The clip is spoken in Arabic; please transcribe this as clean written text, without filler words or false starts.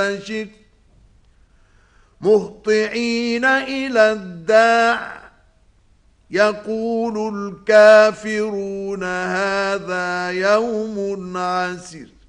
مهطعين إلى الداع يقول الكافرون هذا يوم عسر